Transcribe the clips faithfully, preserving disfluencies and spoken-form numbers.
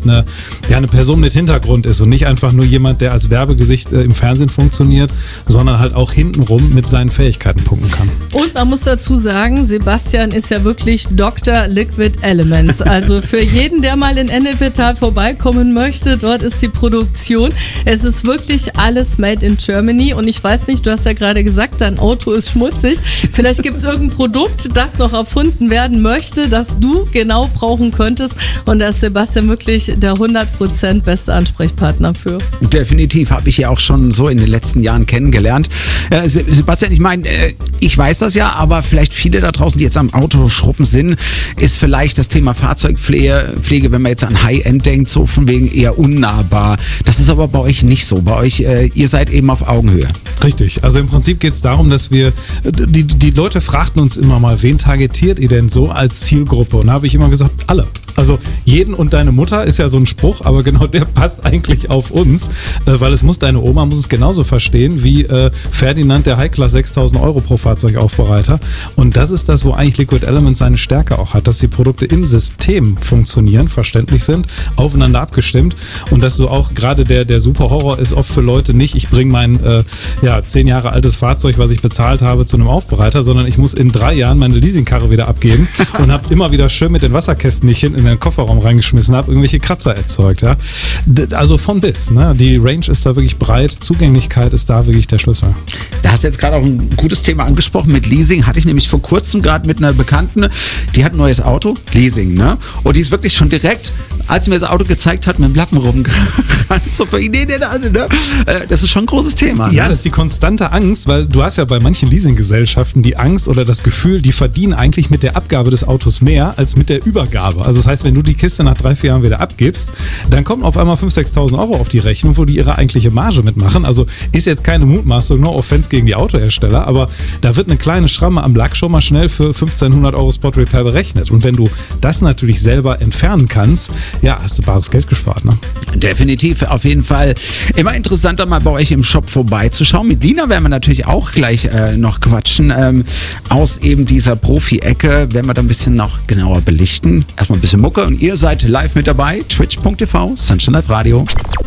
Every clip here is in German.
eine, ja, eine Person mit Hintergrund ist und nicht einfach nur jemand, der als Werbegesicht äh, im Fernsehen funktioniert, sondern halt auch hintenrum mit seinen Fähigkeiten punkten kann. Und man muss dazu sagen, Sebastian ist ja wirklich Doktor Liquid Elements. Also für jeden, der mal in Ennepetal vorbeikommen möchte, dort ist die Produktion. Es ist wirklich alles made in Germany und ich weiß nicht, du hast ja gerade gesagt, dein Auto ist schmutzig. Vielleicht gibt es irgendein Produkt, das noch erfunden werden möchte, das du genau brauchen könntest und da ist Sebastian wirklich der hundert Prozent beste Ansprechpartner für. Definitiv, habe ich ja auch schon so in den letzten Jahren kennengelernt. Äh, Sebastian, ich meine, äh, ich weiß das ja, aber vielleicht viele da draußen, die jetzt am Auto schruppen sind, ist vielleicht das Thema Fahrzeugpflege, Pflege, wenn man jetzt an High-End denkt, so von wegen eher unnahbar. Das ist aber bei euch nicht so. Bei euch, äh, ihr seid eben auf Augenhöhe. Richtig. Also im Prinzip geht es darum, dass wir, die, die Leute fragten uns immer mal, wen targetiert ihr denn so als Zielgruppe? Und da habe ich immer gesagt, alle. Also jeden und deine Mutter ist ja so ein Spruch, aber genau der passt eigentlich auf uns, äh, weil es muss, deine Oma muss es genauso verstehen wie äh, Ferdinand, der High-Class sechstausend Euro pro Fahrzeugaufbereiter. Und das ist das, wo eigentlich Liquid Elements seine Stärke auch hat, dass die Produkte im System funktionieren, verständlich sind, aufeinander abgestimmt und dass du auch gerade der, der Super-Horror ist oft für Leute nicht, ich bringe mein äh, ja, zehn Jahre altes Fahrzeug, was ich bezahlt habe, zu einem Aufbereiter, sondern ich muss in drei Jahren meine Leasingkarre wieder abgeben und habe immer wieder schön mit den Wasserkästen nicht hinten in den Kofferraum reingeschmissen, habe irgendwelche Kratzer erzeugt. Ja? Also von bis. Ne? Die Range ist da wirklich breit, Zugänglichkeit ist da wirklich der Schlüssel. Da hast du jetzt gerade auch ein gutes Thema angesprochen mit Leasing. Hatte ich nämlich vor kurzem gerade mit einer Bekannten, die hat ein neues Auto, Leasing, ne? Und die ist wirklich schon direkt, als sie mir das Auto gezeigt hat, mit dem Lappen rumgerannt. So für nee, nee, also, ne? Das ist schon ein großes Thema. Ja, ne? das ist die konstante Angst, weil du hast ja bei manchen Leasinggesellschaften die Angst oder das Gefühl, die verdienen eigentlich mit der Abgabe des Autos mehr als mit der Übergabe. Also das heißt, wenn du die Kiste nach drei, vier Jahren wieder abgibst, dann kommen auf einmal fünftausend, sechstausend Euro auf die Rechnung, wo die ihre eigentliche Marge mitmachen. Also ist jetzt keine Mutmaßung, no offense gegen die Autohersteller, aber da wird eine kleine Schramme am Lack schon mal schnell für fünfzehnhundert Euro Spot Repair berechnet. Und wenn du das natürlich selber entfernen kannst, ja, hast du bares Geld gespart, ne? Definitiv, auf jeden Fall. Immer interessanter, mal bei euch im Shop vorbeizuschauen. Mit Lina werden wir natürlich auch gleich äh, noch quatschen. Ähm, aus eben dieser Profi-Ecke werden wir da ein bisschen noch genauer belichten. Erstmal ein bisschen Mucke und ihr seid live mit dabei. twitch punkt t v, Sunshine Live Radio.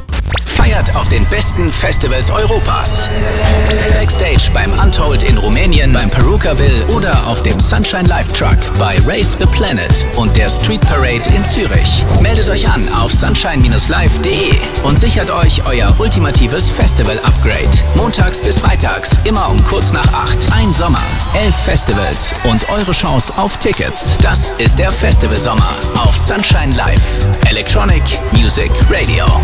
Feiert auf den besten Festivals Europas. Backstage beim Untold in Rumänien, beim Perukaville oder auf dem Sunshine Live Truck bei Rave the Planet und der Street Parade in Zürich. Meldet euch an auf sunshine live punkt de und sichert euch euer ultimatives Festival-Upgrade. Montags bis freitags, immer um kurz nach acht. Ein Sommer, elf Festivals und eure Chance auf Tickets. Das ist der Festivalsommer auf Sunshine Live. Electronic Music Radio.